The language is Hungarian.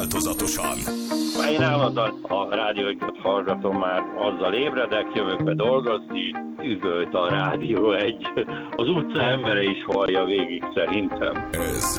változatosan. Én állandóan a rádióikat hallgatom, már azzal ébredek, jövök be dolgozni, üvölt a Rádió 1. Az utca embere is hallja végig szerintem. Ez